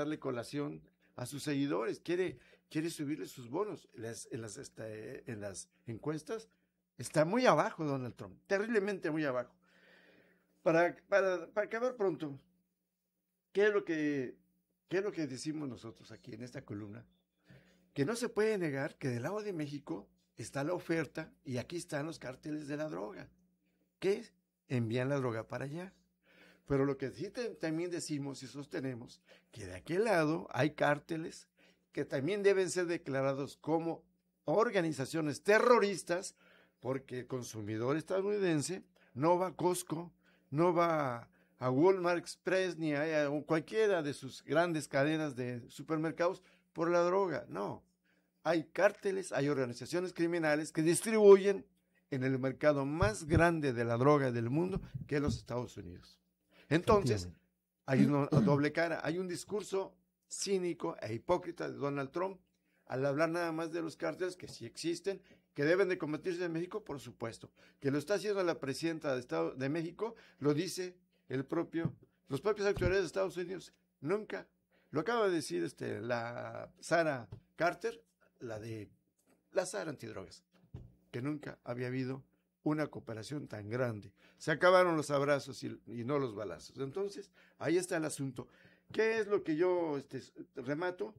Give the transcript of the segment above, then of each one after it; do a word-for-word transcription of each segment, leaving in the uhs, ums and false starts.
darle colación a sus seguidores, quiere, quiere subirle sus bonos. En las, en, las, este, en las encuestas está muy abajo Donald Trump, terriblemente muy abajo. Para, para, para acabar pronto, ¿qué es lo que, qué es lo que decimos nosotros aquí en esta columna? Que no se puede negar que del lado de México está la oferta y aquí están los cárteles de la droga, que envían la droga para allá. Pero lo que sí te, también decimos y sostenemos, que de aquel lado hay cárteles que también deben ser declarados como organizaciones terroristas, porque el consumidor estadounidense no va a Costco, no va a Walmart Express ni a, a cualquiera de sus grandes cadenas de supermercados por la droga, no. Hay cárteles, hay organizaciones criminales que distribuyen en el mercado más grande de la droga del mundo, que es los Estados Unidos. Entonces, hay una doble cara, hay un discurso cínico e hipócrita de Donald Trump al hablar nada más de los cárteles que sí existen, que deben de combatirse en México, por supuesto. Que lo está haciendo la presidenta de Estado de México, lo dice el propio, los propios autoridades de Estados Unidos. Nunca, lo acaba de decir este, la Sarah Carter, la de la Sara antidrogas, que nunca había habido una cooperación tan grande. Se acabaron los abrazos y, y no los balazos. Entonces, ahí está el asunto. ¿Qué es lo que yo este, remato?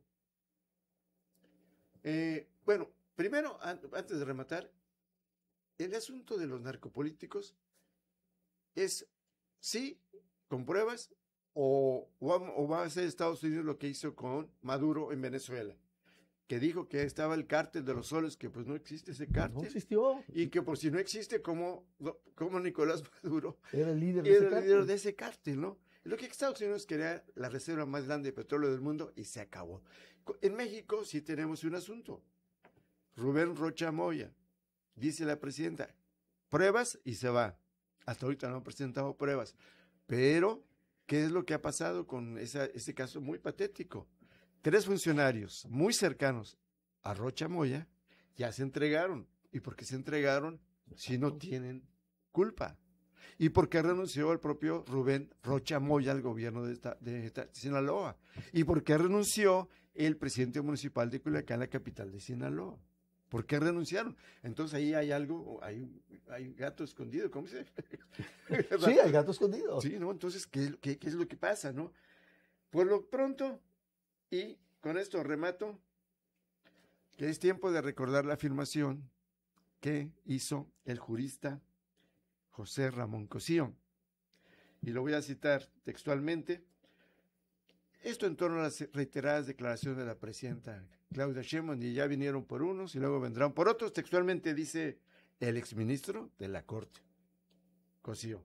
Eh, bueno, primero, an antes de rematar, el asunto de los narcopolíticos es, sí, con pruebas, o, o, o va a hacer Estados Unidos lo que hizo con Maduro en Venezuela, que dijo que estaba el cártel de los soles, que pues no existe ese cártel. No existió. Y que por si no existe, como, como Nicolás Maduro era el líder, de, era ese el líder de ese cártel, ¿no? Lo que Estados Unidos quería la reserva más grande de petróleo del mundo y se acabó. En México sí tenemos un asunto. Rubén Rocha Moya, dice la presidenta, pruebas y se va. Hasta ahorita no han presentado pruebas. Pero, ¿qué es lo que ha pasado con esa, ese caso muy patético? Tres funcionarios muy cercanos a Rocha Moya ya se entregaron. ¿Y por qué se entregaron si no tienen culpa? ¿Y por qué renunció el propio Rubén Rocha Moya al gobierno de, esta, de, esta, de Sinaloa? ¿Y por qué renunció el presidente municipal de Culiacán, la capital de Sinaloa? ¿Por qué renunciaron? Entonces ahí hay algo, hay, hay gato escondido, ¿cómo se dice? Sí, hay gato escondido. Sí, ¿no? Entonces, ¿qué, qué, qué es lo que pasa, no? Por lo pronto, y con esto remato, que es tiempo de recordar la afirmación que hizo el jurista José Ramón Cosío. Y lo voy a citar textualmente. Esto en torno a las reiteradas declaraciones de la presidenta Claudia Sheinbaum, y ya vinieron por unos y luego vendrán por otros. Textualmente dice el exministro de la Corte, Cosío.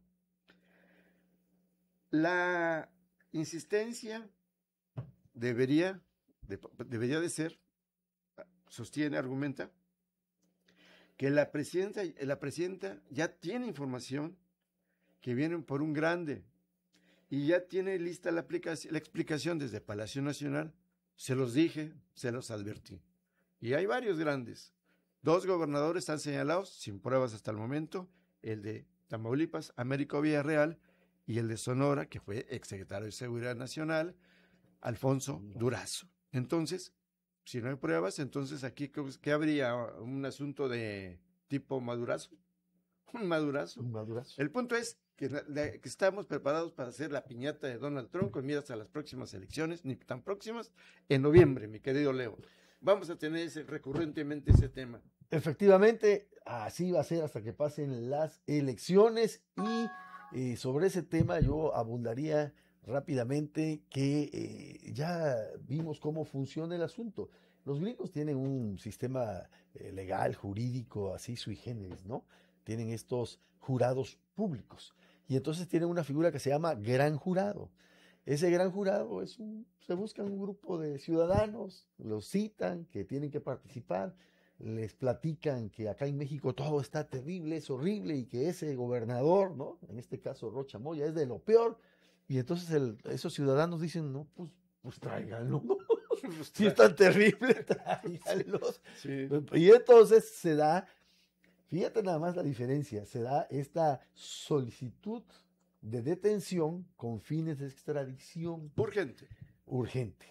La insistencia debería de, debería de ser, sostiene, argumenta, que la presidenta, la presidenta ya tiene información que vienen por un grande y ya tiene lista la, aplicación, la explicación desde Palacio Nacional. Se los dije, se los advertí. Y hay varios grandes. Dos gobernadores están señalados, sin pruebas hasta el momento, el de Tamaulipas, Américo Villarreal, y el de Sonora, que fue exsecretario de Seguridad Nacional, Alfonso Durazo. Entonces, si no hay pruebas, entonces aquí, ¿qué habría? ¿Un asunto de tipo madurazo? Un madurazo. Un madurazo. El punto es que, que estamos preparados para hacer la piñata de Donald Trump con miras a las próximas elecciones, ni tan próximas, en noviembre, mi querido Leo. Vamos a tener ese, recurrentemente ese tema. Efectivamente, así va a ser hasta que pasen las elecciones y eh, sobre ese tema yo abundaría rápidamente que eh, ya vimos cómo funciona el asunto. Los gringos tienen un sistema eh, legal, jurídico, así sui generis, ¿no? Tienen estos jurados públicos y entonces tienen una figura que se llama gran jurado. Ese gran jurado es un, se busca un grupo de ciudadanos, los citan, que tienen que participar, les platican que acá en México todo está terrible, es horrible y que ese gobernador, ¿no? En este caso Rocha Moya, es de lo peor. Y entonces el, esos ciudadanos dicen, no, pues, pues tráiganlo. Si es tan terrible, tráiganlos. Sí. Y entonces se da, fíjate nada más la diferencia, se da esta solicitud de detención con fines de extradición. Urgente. Urgente.